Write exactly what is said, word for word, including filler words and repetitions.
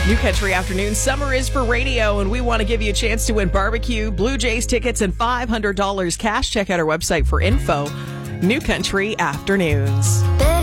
New Country Afternoon. Summer is for radio, and we want to give you a chance to win barbecue, Blue Jays tickets, and five hundred dollars cash. Check out our website for info. New Country Afternoons.